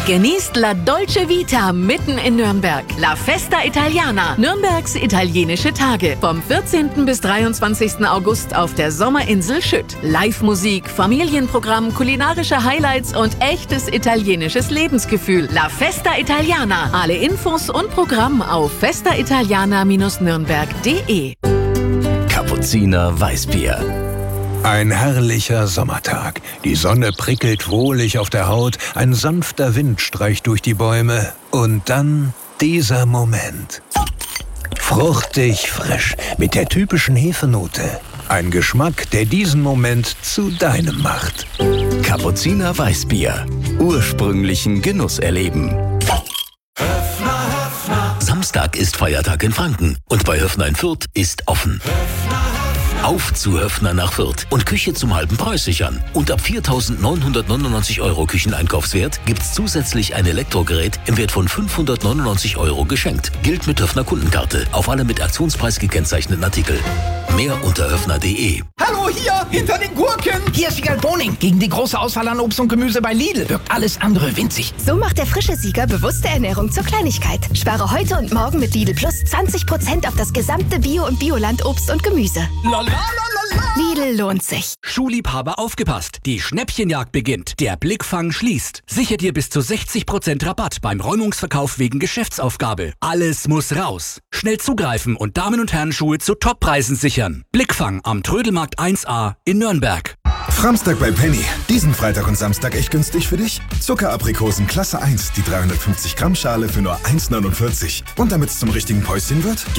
Genießt La Dolce Vita mitten in Nürnberg. La Festa Italiana, Nürnbergs italienische Tage. Vom 14. bis 23. August auf der Sommerinsel Schütt. Live-Musik, Familienprogramm, kulinarische Highlights und echtes italienisches Lebensgefühl. La Festa Italiana. Alle Infos und Programm auf festaitaliana-nürnberg.de. Kapuziner Weißbier. Ein herrlicher Sommertag. Die Sonne prickelt wohlig auf der Haut, ein sanfter Wind streicht durch die Bäume und dann dieser Moment. Fruchtig frisch, mit der typischen Hefenote. Ein Geschmack, der diesen Moment zu deinem macht. Kapuziner Weißbier. Ursprünglichen Genuss erleben. Samstag ist Feiertag in Franken und bei Höffner in Fürth ist offen. Auf zu Höffner nach Fürth und Küche zum halben Preis sichern. Und ab 4.999 € Kücheneinkaufswert gibt's zusätzlich ein Elektrogerät im Wert von 599 € geschenkt. Gilt mit Höffner Kundenkarte auf alle mit Aktionspreis gekennzeichneten Artikel. Mehr unter höffner.de. Hallo, hier, hinter den Gurken. Hier ist Wiegald Boning. Gegen die große Auswahl an Obst und Gemüse bei Lidl wirkt alles andere winzig. So macht der frische Sieger bewusste Ernährung zur Kleinigkeit. Spare heute und morgen mit Lidl Plus 20% auf das gesamte Bio- und Bioland-Obst und Gemüse. Lidl lohnt sich. Schuhliebhaber aufgepasst. Die Schnäppchenjagd beginnt. Der Blickfang schließt. Sichert dir bis zu 60% Rabatt beim Räumungsverkauf wegen Geschäftsaufgabe. Alles muss raus. Schnell zugreifen und Damen- und Herrenschuhe zu Toppreisen sichern. Blickfang am Trödelmarkt 1a in Nürnberg. Framstag bei Penny. Diesen Freitag und Samstag echt günstig für dich? Zuckeraprikosen Klasse 1, die 350 Gramm Schale für nur 1,49. Und damit es zum richtigen Päuschen wird?